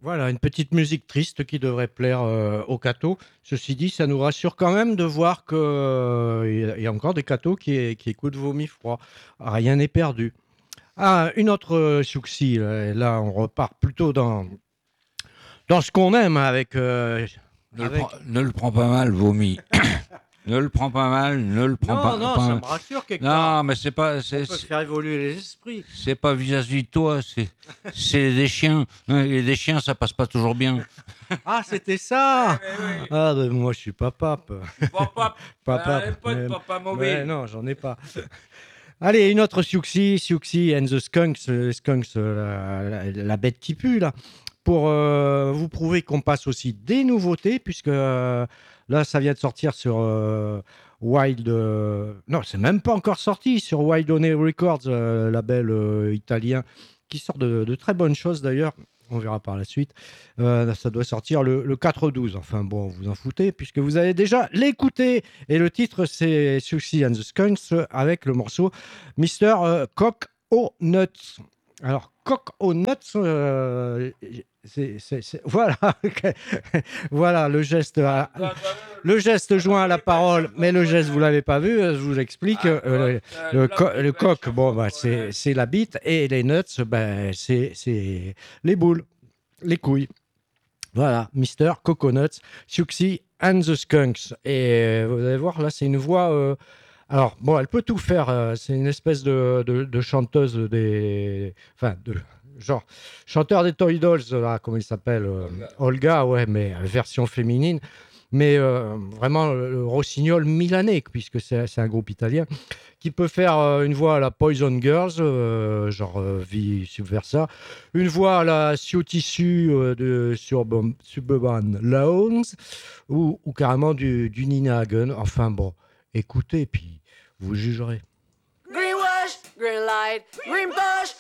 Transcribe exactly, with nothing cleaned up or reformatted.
Voilà, une petite musique triste qui devrait plaire euh, aux cathos. Ceci dit, ça nous rassure quand même de voir qu'il y, a y a encore des cathos qui, qui écoutent Vomi Froid. Rien n'est perdu. Ah, une autre euh, Siouxsie, là, là, on repart plutôt dans, dans ce qu'on aime avec... euh, Ne le, prends, avec... ne le prends pas mal, vomi. Ne le prends pas mal, ne le prends Non, pas, non, ça pas... me rassure quelque Non, part. mais c'est pas, On c'est, peut faire évoluer les esprits. c'est pas vis-à-vis de toi, c'est, c'est des chiens. Et des chiens, ça passe pas toujours bien. Ah, c'était ça. Eh ben oui. Ah, ben, moi, je suis pas pape. Papa, Papa, euh, pas de mais, papa mais mauvais. non, j'en ai pas. Allez, une autre Siouxsie, Siouxsie and the Skunks, euh, les Skunks, euh, la, la- la bête qui pue, là, pour euh, vous prouver qu'on passe aussi des nouveautés, puisque euh, là, ça vient de sortir sur euh, Wild... euh, non, c'est même pas encore sorti, sur Wild Honey Records, euh, label euh, italien, qui sort de, de très bonnes choses, d'ailleurs. On verra par la suite. Euh, ça doit sortir le, le quatre douze. Enfin, bon, vous en foutez, puisque vous allez déjà l'écouter. Et le titre, c'est Suxy and the Skunks avec le morceau Mister euh, Cock o' Nuts. Alors, Cock o' Nuts, euh, c'est, c'est- c'est- voilà, voilà le geste, à- le geste joint à la parole, mais le geste vous l'avez pas vu. Je vous explique. Euh, le, le co- le coq, bon, bah, c'est, c'est la bite, et les nuts, ben, c'est, c'est les boules, les couilles. Voilà, Mister Coconuts, Siouxsie and the Skunks. Et euh, vous allez voir, là, c'est une voix. euh, alors, bon, elle peut tout faire. euh, c'est une espèce de, de- de chanteuse des. Enfin, de. Genre, chanteur des Toy Dolls, là, comment il s'appelle euh, Olga, ouais, mais euh, version féminine. Mais euh, vraiment, le, le rossignol milanais, puisque c'est c'est un groupe italien, qui peut faire euh, une voix à la Poison Girls, euh, genre euh, vice versa, une voix à la Sio Tissu euh, de Suburban, Suburban Lawns, ou, ou carrément du, du Nina Hagen. Enfin bon, écoutez, puis vous jugerez. Green wash, green light, green bush,